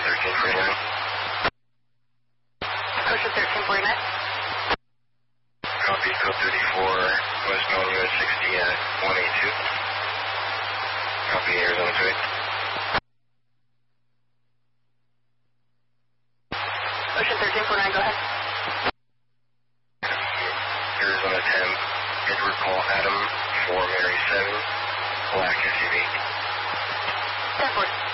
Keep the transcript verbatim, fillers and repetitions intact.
thirteen forty-nine. Ocean thirteen forty-nine. Copy, code thirty-four, westbound U S sixty at one eighty-two. Copy, Arizona two eight. Ocean thirteen forty-nine, go ahead. Arizona ten, Edward Paul Adam, four Mary seven, black S U V. ten forty.